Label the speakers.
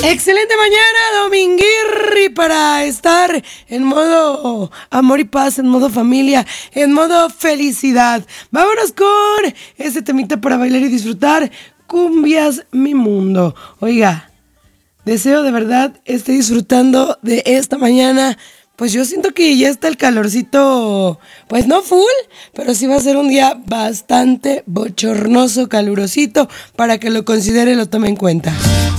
Speaker 1: Excelente mañana, dominguirri, para estar en modo amor y paz, en modo familia, en modo felicidad. Vámonos con este temita para bailar y disfrutar. Cumbias, mi mundo. Oiga, deseo de verdad esté disfrutando de esta mañana. Pues yo siento que ya está el calorcito, pues no full, pero sí va a ser un día bastante bochornoso, calurosito, para que lo considere y lo tome en cuenta.